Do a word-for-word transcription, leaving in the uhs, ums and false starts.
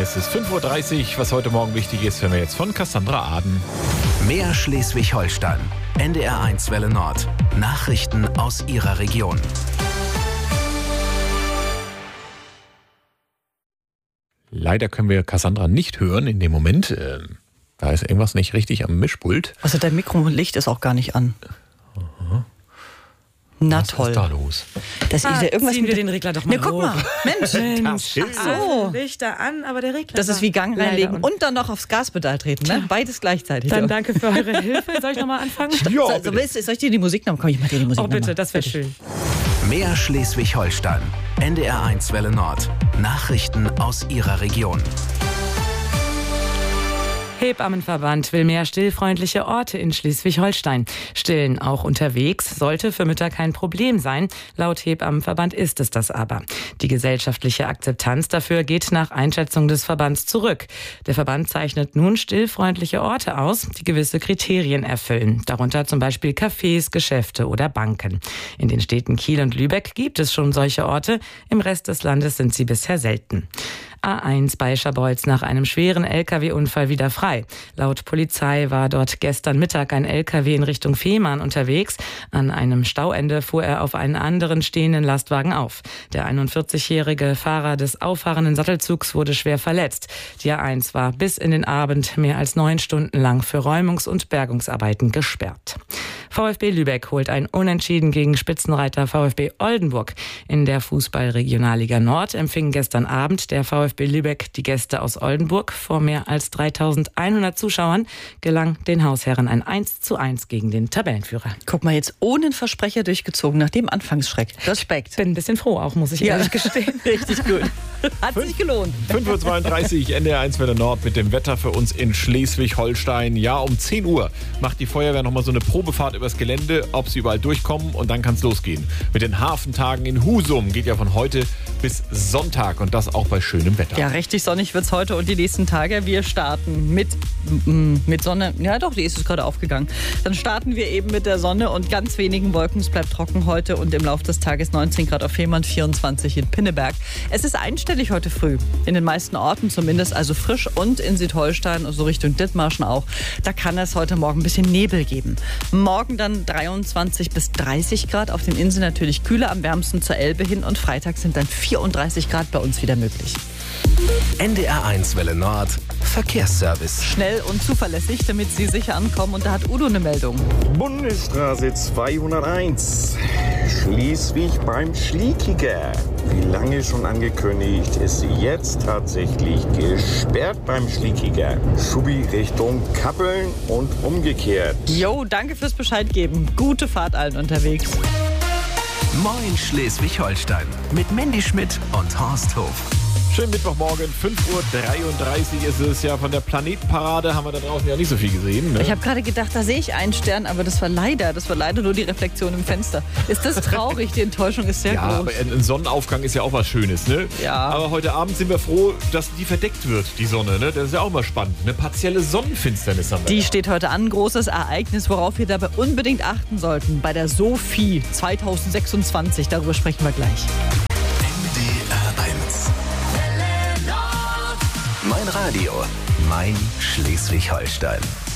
Es ist fünf Uhr dreißig. Was heute Morgen wichtig ist, hören wir jetzt von Cassandra Aden. Mehr Schleswig-Holstein. N D R eins Welle Nord. Nachrichten aus Ihrer Region. Leider können wir Cassandra nicht hören in dem Moment. Ähm, da ist irgendwas nicht richtig am Mischpult. Also dein Mikrolicht ist auch gar nicht an. Aha. Na Was toll. Was ist da los? Das Ah, ist ja irgendwas ziehen mit wir den Regler doch mal Ne, guck hoch. mal. Mensch. Mensch, Das Ach so. Lichter an, aber der Regler Das ist wie Gang war reinlegen leider und dann noch aufs Gaspedal treten. Ne? Beides gleichzeitig. Dann danke für eure Hilfe. Soll ich nochmal anfangen? Ja, So, so, bitte. willst, soll ich dir die Musik noch? Komm, ich mach dir die Musik Oh bitte, noch mal. das wäre schön. Mehr Schleswig-Holstein. N D R eins Welle Nord. Nachrichten aus Ihrer Region. Hebammenverband will mehr stillfreundliche Orte in Schleswig-Holstein. Stillen auch unterwegs sollte für Mütter kein Problem sein. Laut Hebammenverband ist es das aber. Die gesellschaftliche Akzeptanz dafür geht nach Einschätzung des Verbands zurück. Der Verband zeichnet nun stillfreundliche Orte aus, die gewisse Kriterien erfüllen. Darunter zum Beispiel Cafés, Geschäfte oder Banken. In den Städten Kiel und Lübeck gibt es schon solche Orte. Im Rest des Landes sind sie bisher selten. A eins bei Scharbeutz nach einem schweren L K W-Unfall wieder frei. Laut Polizei war dort gestern Mittag ein L K W in Richtung Fehmarn unterwegs. An einem Stauende fuhr er auf einen anderen stehenden Lastwagen auf. Der einundvierzigjährige Fahrer des auffahrenden Sattelzugs wurde schwer verletzt. Die A eins war bis in den Abend mehr als neun Stunden lang für Räumungs- und Bergungsarbeiten gesperrt. VfB Lübeck holt ein Unentschieden gegen Spitzenreiter VfB Oldenburg. In der Fußball-Regionalliga Nord empfing gestern Abend der VfB Lübeck die Gäste aus Oldenburg. Vor mehr als dreitausendeinhundert Zuschauern gelang den Hausherren ein eins zu eins gegen den Tabellenführer. Guck mal, jetzt ohne einen Versprecher durchgezogen, nach dem Anfangsschreck. Respekt. Bin ein bisschen froh auch, muss ich Ja. ehrlich gestehen. Richtig gut. Hat sich gelohnt. fünf Uhr zweiunddreißig, N D R eins Welle Nord mit dem Wetter für uns in Schleswig-Holstein. Ja, um zehn Uhr macht die Feuerwehr nochmal so eine Probefahrt übers Gelände, ob sie überall durchkommen, und dann kann es losgehen. Mit den Hafentagen in Husum geht ja von heute bis Sonntag, und das auch bei schönem Wetter. Ja, richtig sonnig wird es heute und die nächsten Tage. Wir starten mit, mm, mit Sonne. Ja doch, die ist es gerade aufgegangen. Dann starten wir eben mit der Sonne und ganz wenigen Wolken. Es bleibt trocken heute und im Laufe des Tages neunzehn Grad auf Fehmarn, vierundzwanzig in Pinneberg. Es ist einstellig heute früh. In den meisten Orten zumindest, also frisch, und in Südholstein, so Richtung Dithmarschen auch. Da kann es heute Morgen ein bisschen Nebel geben. Morgen dann dreiundzwanzig bis dreißig Grad. Auf den Inseln natürlich kühler, am wärmsten zur Elbe hin. Und Freitag sind dann vierunddreißig Grad bei uns wieder möglich. N D R eins Welle Nord. Verkehrsservice. Schnell und zuverlässig, damit Sie sicher ankommen. Und da hat Udo eine Meldung. Bundesstraße zweihunderteins. Schleswig beim Schliekiger. Wie lange schon angekündigt, ist sie jetzt tatsächlich gesperrt beim Schliekiger. Schubi Richtung Kappeln und umgekehrt. Jo, danke fürs Bescheid geben. Gute Fahrt allen unterwegs. Moin Schleswig-Holstein. Mit Mandy Schmidt und Horst Hof. Schönen Mittwochmorgen, fünf Uhr dreiunddreißig ist es ja. Von der Planetenparade haben wir da draußen ja nicht so viel gesehen. Ne? Ich habe gerade gedacht, da sehe ich einen Stern, aber das war leider, das war leider nur die Reflexion im Fenster. Ist das traurig? Die Enttäuschung ist sehr Ja, groß. aber ein Sonnenaufgang ist ja auch was Schönes, ne? Ja. Aber heute Abend sind wir froh, dass die verdeckt wird, die Sonne, ne? Das ist ja auch mal spannend. Eine partielle Sonnenfinsternis haben wir. Die steht heute an, großes Ereignis, worauf wir dabei unbedingt achten sollten. Bei der Sophie zweitausendsechsundzwanzig, darüber sprechen wir gleich. N D R eins. Mein Radio. Mein Schleswig-Holstein.